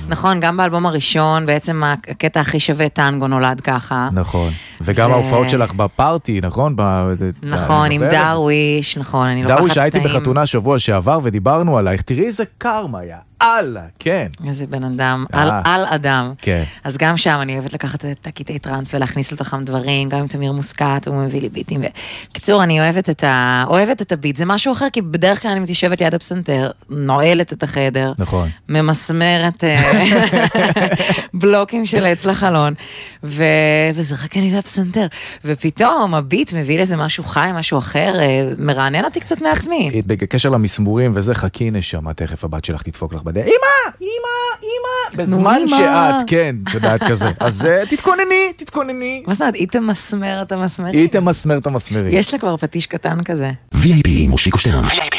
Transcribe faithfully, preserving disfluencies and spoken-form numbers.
נכון, גם באלבום הראשון, בעצם הקטע הכי שווה טנגו נולד ככה. נכון, וגם ההופעות שלך בפארטי, נכון? נכון, עם דרוויש, נכון, אני לוקחת דרוויש, הייתי קטעים. בחתונה שבוע שעבר ודיברנו עלייך, תראי איזה קרמה היה, אללה, כן. איזה בן אדם, על אדם. כן. אז גם שם אני אוהבת לקחת את הקטעי טרנס ולהכניס לתוכם דברים, גם עם תמיר מוסקת, הוא מביא לי ביטים. בקיצור, אני אוהבת את ה... אוהבת את הביט, זה משהו אחר, כי בדרך כלל אני מתיישבת ליד הפסנתר, נועלת את החדר, נכון. ממסמרת בלוקים של עץ לחלון, וזה רק אני והפסנתר. ופתאום הביט מביא לזה משהו חי, משהו אחר, מרענן אותי קצת מעצמי. בקשר למסמורים וזה, חכי נשמה, תכף הבת שלך תדפוק לך בדרך. אמא, אמא, אמא, בזמן שאת, כן, יודעת כזה. אז תתכונני, תתכונני. מה זאת אומרת, היא תמסמר את המסמרים? היא תמסמר את המסמרים. יש לה כבר פטיש קטן כזה. וי איי פי מושיקו שטרן.